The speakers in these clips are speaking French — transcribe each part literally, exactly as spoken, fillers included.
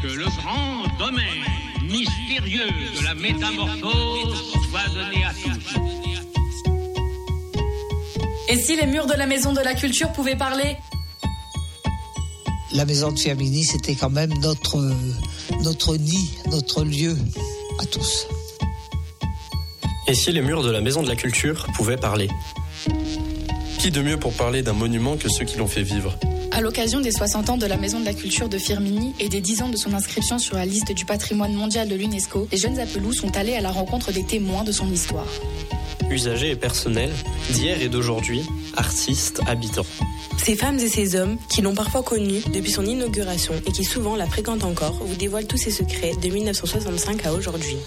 Que le grand domaine mystérieux de la métamorphose soit donné à tous. Et si les murs de la Maison de la Culture pouvaient parler ? La maison de Firminy, c'était quand même notre, notre nid, notre lieu à tous. Et si les murs de la Maison de la Culture pouvaient parler ? Qui de mieux pour parler d'un monument que ceux qui l'ont fait vivre ? À l'occasion des soixante ans de la Maison de la Culture de Firminy et des dix ans de son inscription sur la liste du patrimoine mondial de l'UNESCO, les jeunes Appelous sont allés à la rencontre des témoins de son histoire. Usagers et personnels, d'hier et d'aujourd'hui, artistes, habitants. Ces femmes et ces hommes, qui l'ont parfois connue depuis son inauguration et qui souvent la fréquentent encore, vous dévoilent tous ses secrets de mille neuf cent soixante-cinq à aujourd'hui.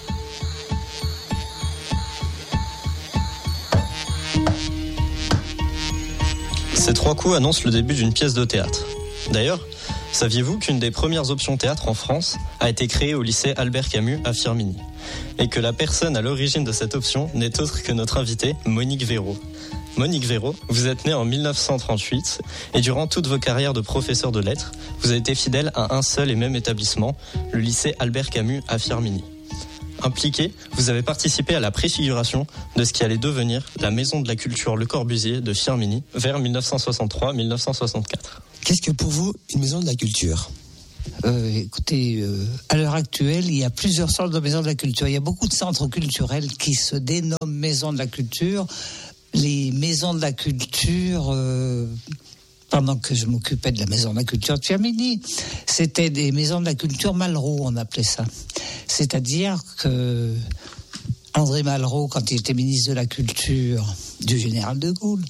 Ces trois coups annoncent le début d'une pièce de théâtre. D'ailleurs, saviez-vous qu'une des premières options théâtre en France a été créée au lycée Albert Camus à Firminy ? Et que la personne à l'origine de cette option n'est autre que notre invitée, Monique Véraud. Monique Véraud, vous êtes née en mille neuf cent trente-huit et durant toute vos carrières de professeur de lettres, vous avez été fidèle à un seul et même établissement, le lycée Albert Camus à Firminy. Impliqué, vous avez participé à la préfiguration de ce qui allait devenir la Maison de la Culture Le Corbusier de Firminy vers mille neuf cent soixante-trois mille neuf cent soixante-quatre. Qu'est-ce que pour vous une maison de la culture ? Euh, écoutez, euh, à l'heure actuelle, il y a plusieurs sortes de maisons de la culture. Il y a beaucoup de centres culturels qui se dénomment maisons de la culture. Les maisons de la culture, euh, pendant que je m'occupais de la maison de la culture de Firminy, c'était des maisons de la culture Malraux, on appelait ça. C'est-à-dire que André Malraux, quand il était ministre de la Culture du général de Gaulle,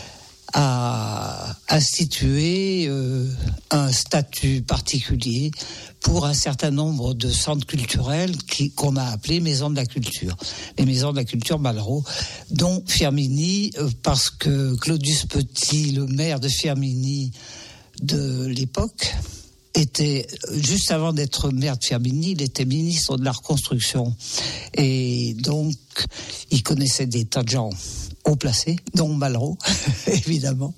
a institué euh, un statut particulier pour un certain nombre de centres culturels qui, qu'on a appelés maisons de la culture. Les maisons de la culture Malraux, dont Firminy, euh, parce que Claudius Petit, le maire de Firminy de l'époque, était, juste avant d'être maire de Firminy, il était ministre de la reconstruction. Et donc, il connaissait des tas de gens haut placés, dont Malraux, évidemment.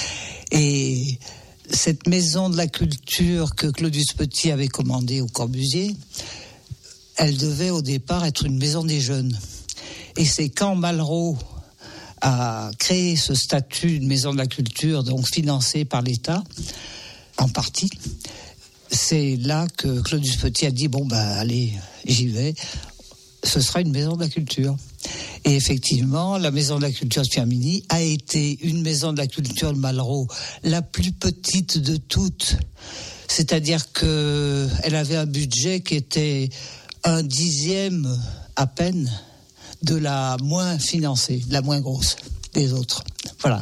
Et cette maison de la culture que Claudius Petit avait commandée au Corbusier, elle devait au départ être une maison des jeunes. Et c'est quand Malraux a créé ce statut de maison de la culture, donc financé par l'État, en partie, c'est là que Claudius Petit a dit, bon, ben, allez, j'y vais, ce sera une maison de la culture. Et effectivement, la maison de la culture de Firminy a été une maison de la culture de Malraux, la plus petite de toutes. C'est-à-dire que elle avait un budget qui était un dixième à peine de la moins financée, la moins grosse des autres. Voilà.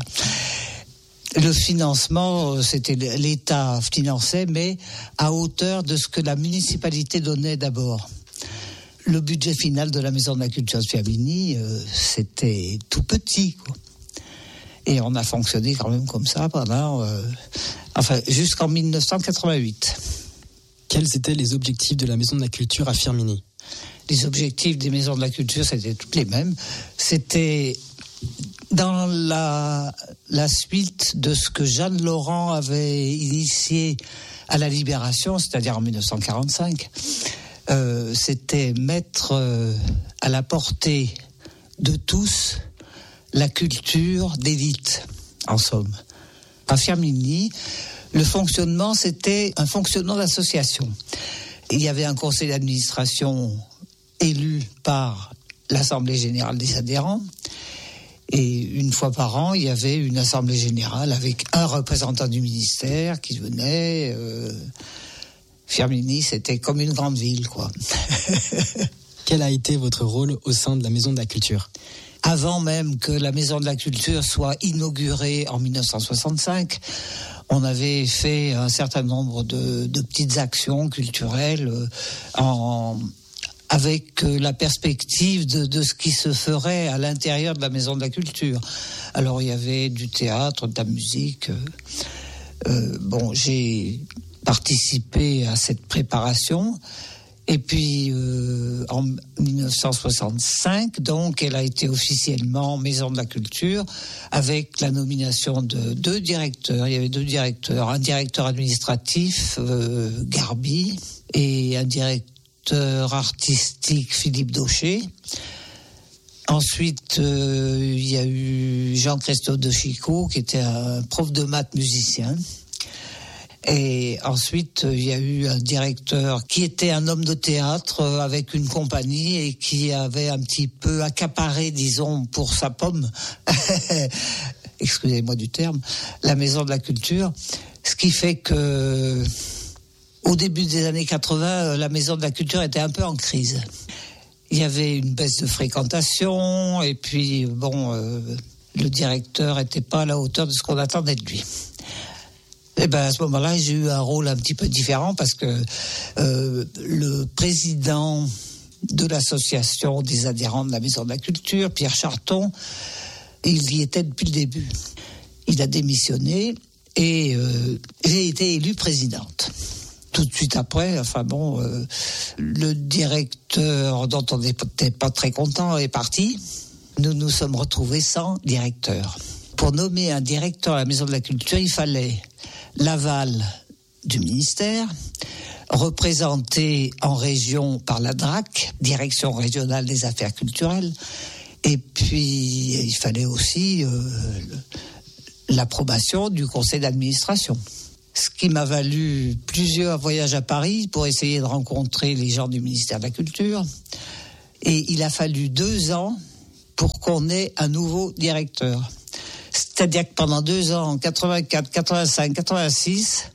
Le financement, c'était l'État finançait, mais à hauteur de ce que la municipalité donnait d'abord. Le budget final de la Maison de la Culture de Firminy, euh, c'était tout petit, quoi. Et on a fonctionné quand même comme ça pendant, euh, enfin, jusqu'en mille neuf cent quatre-vingt-huit. Quels étaient les objectifs de la Maison de la Culture à Firminy ? Les objectifs des Maisons de la Culture, c'était toutes les mêmes. C'était dans la, la suite de ce que Jeanne Laurent avait initié à la Libération, c'est-à-dire en mille neuf cent quarante-cinq. Euh, c'était mettre euh, à la portée de tous la culture d'élite, en somme. À Firminy, le fonctionnement, c'était un fonctionnement d'association. Il y avait un conseil d'administration élu par l'Assemblée générale des adhérents, et une fois par an, il y avait une assemblée générale avec un représentant du ministère qui venait... Euh, Firminy, c'était comme une grande ville, quoi. Quel a été votre rôle au sein de la Maison de la Culture ? Avant même que la Maison de la Culture soit inaugurée en mille neuf cent soixante-cinq, on avait fait un certain nombre de, de petites actions culturelles euh, en, avec la perspective de, de ce qui se ferait à l'intérieur de la Maison de la Culture. Alors, il y avait du théâtre, de la musique. Euh, euh, bon, j'ai... participer à cette préparation. Et puis, euh, en mille neuf cent soixante-cinq, donc, elle a été officiellement Maison de la Culture, avec la nomination de deux directeurs. Il y avait deux directeurs, un directeur administratif, euh, Garbi, et un directeur artistique, Philippe Daucher. Ensuite, euh, il y a eu Jean-Christophe de Chicot, qui était un prof de maths musicien. Et ensuite, il y a eu un directeur qui était un homme de théâtre avec une compagnie et qui avait un petit peu accaparé, disons, pour sa pomme, excusez-moi du terme, la Maison de la Culture. Ce qui fait que, au début des années quatre-vingts, la Maison de la Culture était un peu en crise. Il y avait une baisse de fréquentation et puis, bon, euh, le directeur n'était pas à la hauteur de ce qu'on attendait de lui. Et ben à ce moment-là, j'ai eu un rôle un petit peu différent parce que euh, le président de l'association des adhérents de la Maison de la Culture, Pierre Charton, il y était depuis le début. Il a démissionné et euh, j'ai été élue présidente. Tout de suite après, enfin bon, euh, le directeur dont on n'était pas très content est parti. Nous nous sommes retrouvés sans directeur. Pour nommer un directeur à la Maison de la Culture, il fallait l'aval du ministère, représenté en région par la D R A C, Direction régionale des affaires culturelles, et puis il fallait aussi euh, l'approbation du conseil d'administration. Ce qui m'a valu plusieurs voyages à Paris pour essayer de rencontrer les gens du ministère de la Culture. Et il a fallu deux ans pour qu'on ait un nouveau directeur. C'est-à-dire que pendant deux ans, en quatre-vingt-quatre, quatre-vingt-cinq, quatre-vingt-six,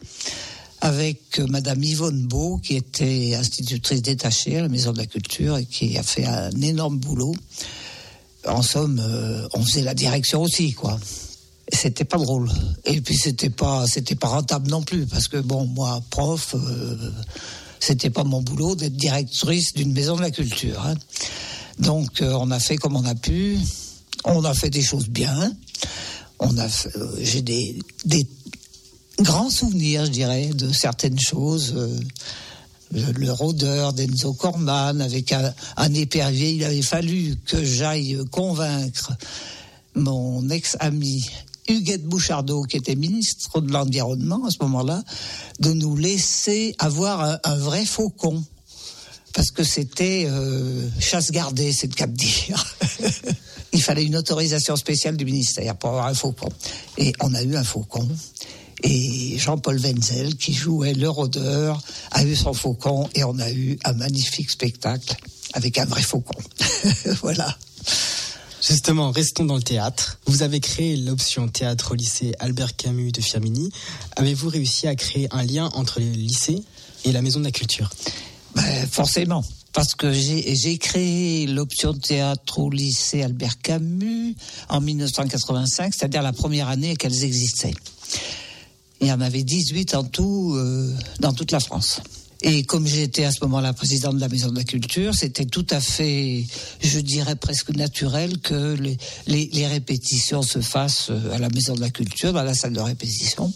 avec Madame Yvonne Beau, qui était institutrice détachée à la Maison de la Culture et qui a fait un énorme boulot. En somme, euh, on faisait la direction aussi, quoi. C'était pas drôle. Et puis c'était pas, c'était pas rentable non plus, parce que bon, moi, prof, euh, c'était pas mon boulot d'être directrice d'une Maison de la Culture. Hein. Donc euh, on a fait comme on a pu. On a fait des choses bien. On a, fait, euh, j'ai des, des grands souvenirs, je dirais, de certaines choses. Euh, le, le rôdeur d'Enzo Corman avec un, un épervier. Il avait fallu que j'aille convaincre mon ex-ami Huguette Bouchardot, qui était ministre de l'Environnement à ce moment-là, de nous laisser avoir un, un vrai faucon. Parce que c'était euh, chasse gardée, c'est le cas de dire. Il fallait une autorisation spéciale du ministère pour avoir un faucon. Et on a eu un faucon. Et Jean-Paul Wenzel, qui jouait le rôdeur, a eu son faucon. Et on a eu un magnifique spectacle avec un vrai faucon. Voilà. Justement, restons dans le théâtre. Vous avez créé l'option théâtre au lycée Albert Camus de Firminy. Avez-vous réussi à créer un lien entre le lycée et la Maison de la Culture ? Ben, forcément. Parce que j'ai, j'ai créé l'option théâtre au lycée Albert Camus en dix-neuf cent quatre-vingt-cinq, c'est-à-dire la première année qu'elles existaient. Il y en avait dix-huit en tout euh, dans toute la France. Et comme j'étais à ce moment-là présidente de la Maison de la Culture, c'était tout à fait, je dirais presque naturel que les, les, les répétitions se fassent à la Maison de la Culture, dans la salle de répétition.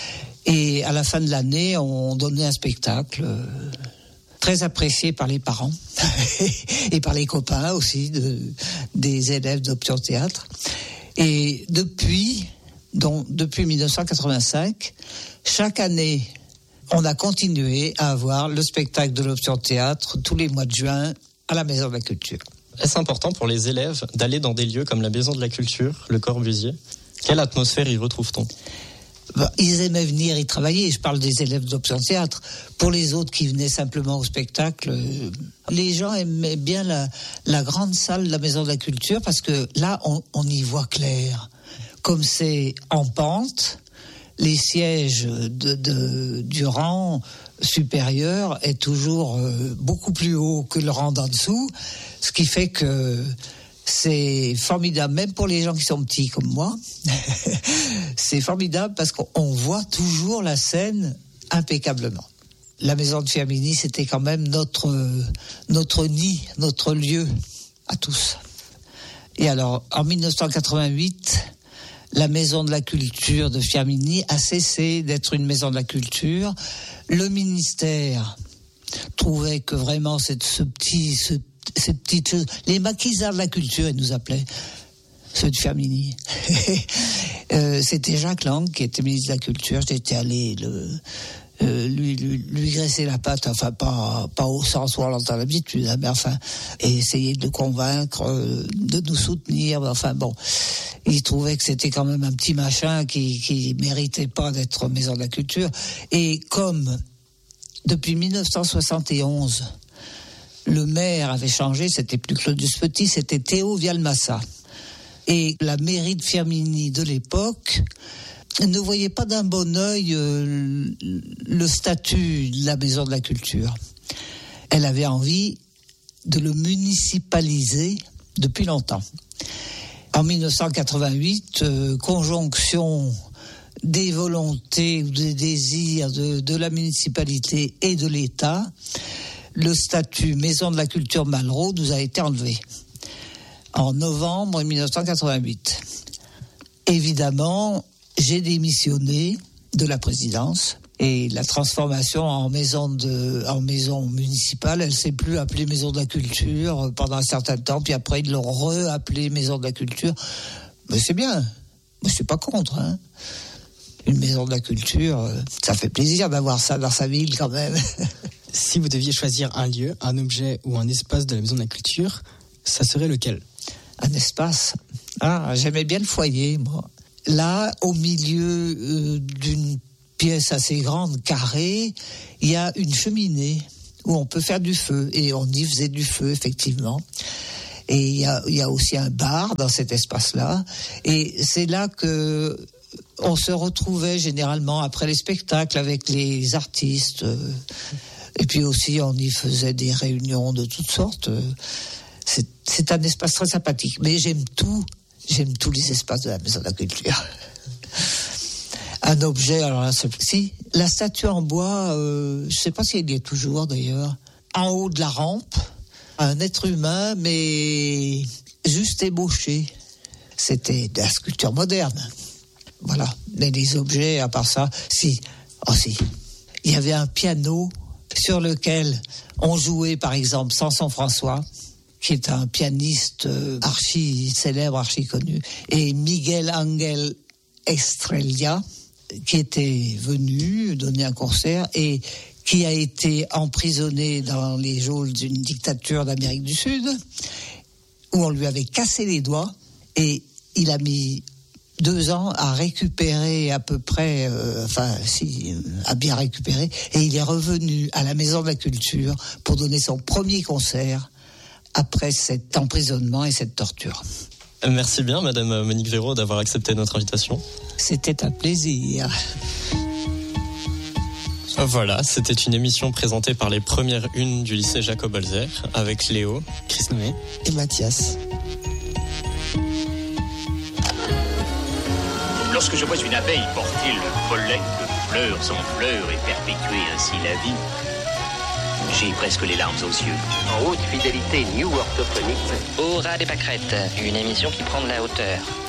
Et à la fin de l'année, on donnait un spectacle euh, très apprécié par les parents et par les copains aussi de, des élèves d'Option Théâtre. Et depuis, donc, depuis dix-neuf cent quatre-vingt-cinq, chaque année, on a continué à avoir le spectacle de l'Option Théâtre tous les mois de juin à la Maison de la Culture. Est-ce important pour les élèves d'aller dans des lieux comme la Maison de la Culture, le Corbusier ? Quelle atmosphère y retrouve-t-on ? Ben, ils aimaient venir y travailler. Je parle des élèves d'Option Théâtre. Pour les autres qui venaient simplement au spectacle, euh, les gens aimaient bien la, la grande salle de la Maison de la Culture parce que là, on, on y voit clair. Comme c'est en pente, les sièges de, de, du rang supérieur est toujours euh, beaucoup plus haut que le rang d'en dessous, ce qui fait que c'est formidable, même pour les gens qui sont petits comme moi. C'est formidable parce qu'on voit toujours la scène impeccablement. La Maison de Firminy, c'était quand même notre, notre nid, notre lieu à tous. Et alors, en dix-neuf cent quatre-vingt-huit, la Maison de la Culture de Firminy a cessé d'être une Maison de la Culture. Le ministère trouvait que vraiment cette, ce petit, ce, cette petite chose, les maquisards de la culture, ils nous appelaient, ceux de Firminy. euh, c'était Jacques Lang qui était ministre de la Culture. J'étais allé le, euh, lui, lui, lui graisser la patte, enfin pas, pas au sens où on l'entend d'habitude, hein, mais enfin, et essayer de le convaincre, euh, de nous soutenir, enfin bon. Il trouvait que c'était quand même un petit machin qui, qui méritait pas d'être maison de la culture. Et comme, depuis mille neuf cent soixante et onze, le maire avait changé, c'était plus Claudius Petit, c'était Théo Vialmassa. Et la mairie de Firminy de l'époque ne voyait pas d'un bon œil euh, le statut de la maison de la culture. Elle avait envie de le municipaliser depuis longtemps. En mille neuf cent quatre-vingt-huit, euh, conjonction des volontés ou des désirs de, de la municipalité et de l'État, le statut maison de la culture Malraux nous a été enlevé. En novembre mille neuf cent quatre-vingt-huit. Évidemment, j'ai démissionné de la présidence et la transformation en maison de, en maison municipale, elle s'est plus appelée maison de la culture pendant un certain temps, puis après ils l'ont re-appelée maison de la culture. Mais c'est bien, je suis pas contre, hein. Une maison de la culture, ça fait plaisir d'avoir ça dans sa ville quand même. Si vous deviez choisir un lieu, un objet ou un espace de la maison de la culture, ça serait lequel ? Un espace. Ah, j'aimais bien le foyer, moi. Là, au milieu euh, d'une pièce assez grande, carrée, il y a une cheminée où on peut faire du feu. Et on y faisait du feu, effectivement. Et il y a, il y a aussi un bar dans cet espace-là. Et c'est là que on se retrouvait généralement après les spectacles avec les artistes. Et puis aussi, on y faisait des réunions de toutes sortes. C'est, c'est un espace très sympathique. Mais j'aime tout, j'aime tous les espaces de la maison de la culture. Un objet, alors là, si, la statue en bois, euh, je ne sais pas si elle y est toujours d'ailleurs, en haut de la rampe, un être humain, mais juste ébauché. C'était de la sculpture moderne. Voilà. Mais les objets, à part ça, si, oh si, il y avait un piano sur lequel on jouait, par exemple, Samson François, qui est un pianiste archi célèbre, archi connu, et Miguel Ángel Estrella, qui était venu donner un concert et qui a été emprisonné dans les geôles d'une dictature d'Amérique du Sud, où on lui avait cassé les doigts, et il a mis deux ans à récupérer à peu près, euh, enfin, si, à bien récupérer, et il est revenu à la Maison de la Culture pour donner son premier concert après cet emprisonnement et cette torture. Merci bien, Madame Monique Véraud, d'avoir accepté notre invitation. C'était un plaisir. Voilà, c'était une émission présentée par les premières unes du lycée Jacob-Holzer avec Léo, Chris Noé et Mathias. Lorsque je vois une abeille porter le pollen de fleurs en fleurs et perpétuer ainsi la vie, j'ai presque les larmes aux yeux. En haute fidélité new orthophonique. Au ras des pâquerettes, une émission qui prend de la hauteur.